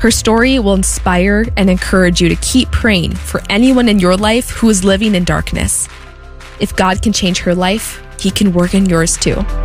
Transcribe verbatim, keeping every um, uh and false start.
Her story will inspire and encourage you to keep praying for anyone in your life who is living in darkness. If God can change her life, He can work in yours too.